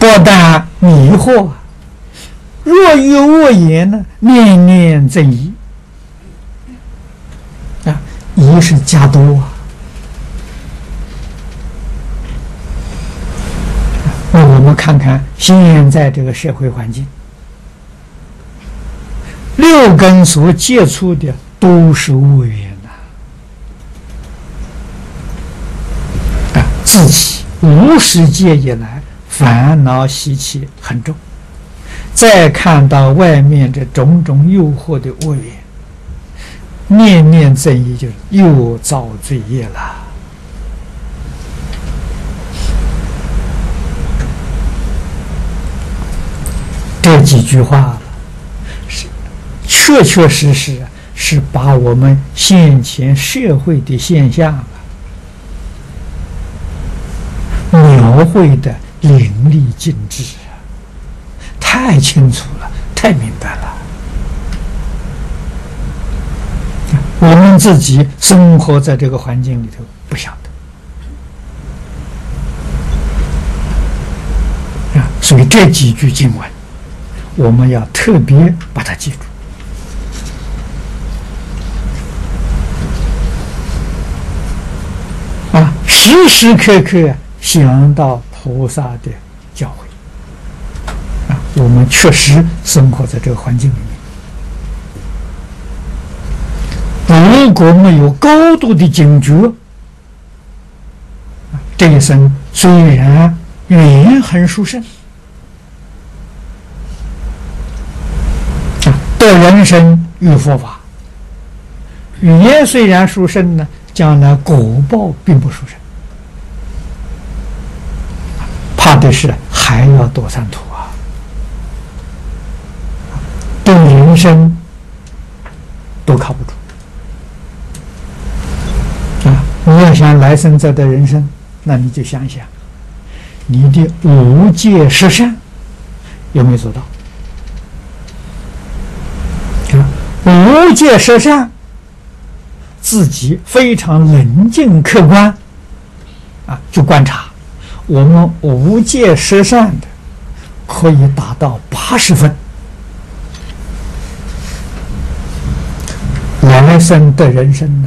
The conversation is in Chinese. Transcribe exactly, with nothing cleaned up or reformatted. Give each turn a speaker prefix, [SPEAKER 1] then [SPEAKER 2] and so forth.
[SPEAKER 1] 不但迷惑，若有恶言呢，念念增疑啊，疑是加多啊。那我们看看现在这个社会环境，六根所接触的都是恶缘呐、啊，啊，自己无始界以来烦恼习气很重，再看到外面这种种诱惑的恶缘，念念增益，就是又造罪业了。这几句话是确确实实是把我们现前社会的现象描绘的淋漓尽致，太清楚了，太明白了。我们自己生活在这个环境里头，不晓得啊，所以这几句经文我们要特别把它记住啊，时时刻刻想到菩萨的教诲啊，我们确实生活在这个环境里面。如果没有高度的警觉，这一生虽然缘很殊胜，得人生遇佛法，缘虽然殊胜呢，将来果报并不殊胜，怕的是还要堕三途啊！对人生都靠不住啊！你要想来生再得人生，那你就想想，你的无戒十善有没有做到？无戒十善，自己非常冷静客观啊，去观察，我们无戒十善的可以达到八十分，来生的人生呢，